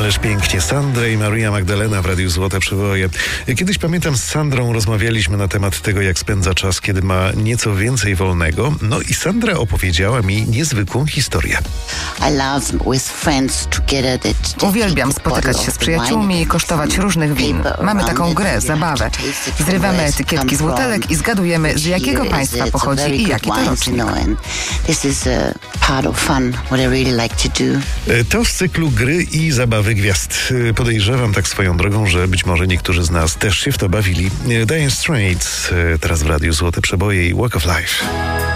Ależ pięknie. Sandra i Maria Magdalena w Radiu Złote Przeboje. Kiedyś pamiętam, z Sandrą rozmawialiśmy na temat tego, jak spędza czas, kiedy ma nieco więcej wolnego. No i Sandra opowiedziała mi niezwykłą historię. Uwielbiam spotykać się z przyjaciółmi i kosztować różnych win. Mamy taką grę, zabawę. Zrywamy etykietki z butelek i zgadujemy, z jakiego państwa pochodzi i jaki to rocznik. To z cyklu Gry i Zabawy Gwiazd. Podejrzewam tak swoją drogą, że być może niektórzy z nas też się w to bawili. Dire Straits, teraz w Radiu Złote Przeboje i Walk of Life.